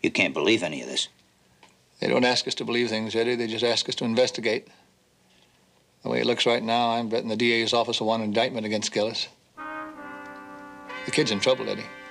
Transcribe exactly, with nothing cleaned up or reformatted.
You can't believe any of this. They don't ask us to believe things, Eddie. They just ask us to investigate. The way it looks right now, I'm betting the D A's office will want an indictment against Gillis. The kid's in trouble, Eddie.